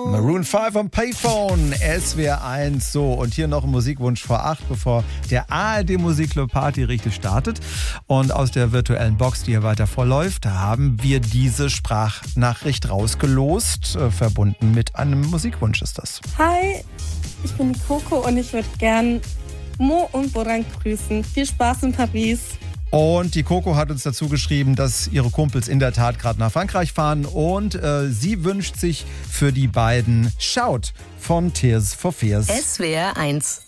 Maroon 5 am Payphone, SWR 1. So, und hier noch ein Musikwunsch vor 8, bevor der ARD Musikclub Party richtig startet. Und aus der virtuellen Box, die hier weiter vorläuft, haben wir diese Sprachnachricht rausgelost. Verbunden mit einem Musikwunsch ist das. Hi, ich bin die Coco und ich würde gern Mo und Boran grüßen. Viel Spaß in Paris. Und die Coco hat uns dazu geschrieben, dass ihre Kumpels in der Tat gerade nach Frankreich fahren und sie wünscht sich für die beiden Shout von Tears for Fears. SWR 1